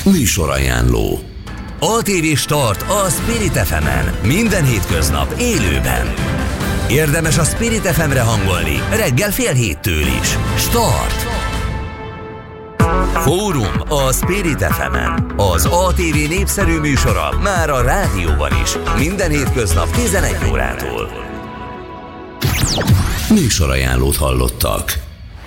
Műsorajánló. ATV Start a Spirit FM-en. Minden hétköznap élőben. Érdemes a Spirit FM-re hangolni reggel 6:30 is. Start! Fórum a Spirit FM-en. Az ATV népszerű műsora már a rádióban is. Minden hétköznap 11 órától. Műsorajánlót hallottak.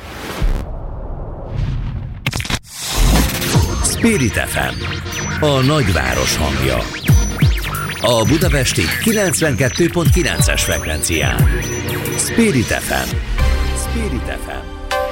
Spirit FM, a nagyváros hangja. A budapesti 92.9-es frekvencián. Spirit FM. Spirit FM.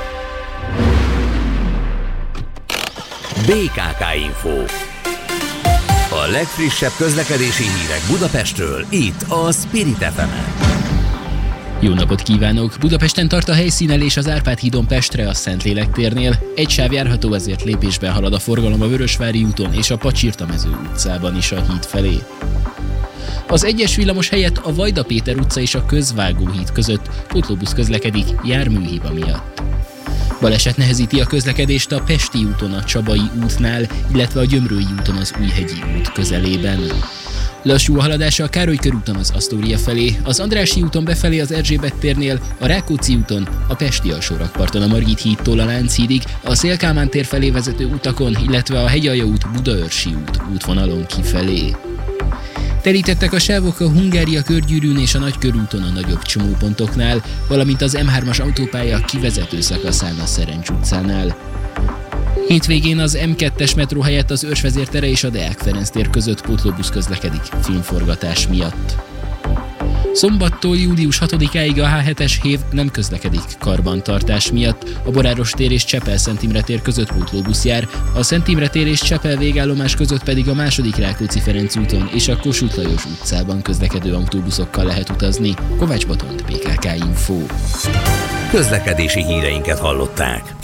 BKK Info. A legfrissebb közlekedési hírek Budapestről, itt a Spirit FM-en. Jó napot kívánok! Budapesten tart a helyszínelés az Árpád hídon Pestre a Szentlélek térnél. Egy sáv járható, ezért lépésben halad a forgalom a Vörösvári úton és a Pacsirtamező utcában is a híd felé. Az egyes villamos helyett a Vajda Péter utca és a Közvágó híd között pótlóbusz közlekedik járműhiba miatt. Baleset nehezíti a közlekedést a Pesti úton a Csabai útnál, illetve a Gyömrői úton az Újhegyi út közelében. Lassú a haladás a Károly körúton az Asztória felé, az Andrássy úton befelé az Erzsébet térnél, a Rákóczi úton, a Pesti alsórakparton a Margit hídtól a Lánchídig, a Széll-Kálmán tér felé vezető utakon, illetve a Hegyalja út Budaörsi út útvonalon kifelé. Terítettek a sávok a Hungária körgyűrűn és a Nagykörúton a nagyobb csomópontoknál, valamint az M3-as autópálya kivezető szakaszán a Szerencs utcánál. Hétvégén az M2-es metró helyett az Őrsvezér tere és a Deák Ferenc tér között pótlóbusz közlekedik filmforgatás miatt. Szombattól július 6-áig a H7-es hév nem közlekedik karbantartás miatt. A Boráros tér és Csepel-Szent Imre tér között pótlóbusz jár, a Szent Imre tér és Csepel végállomás között pedig a II. Rákóczi-Ferenc úton és a Kossuth Lajos utcában közlekedő autóbuszokkal lehet utazni. Kovács Botont, BKK Info. Közlekedési híreinket hallották.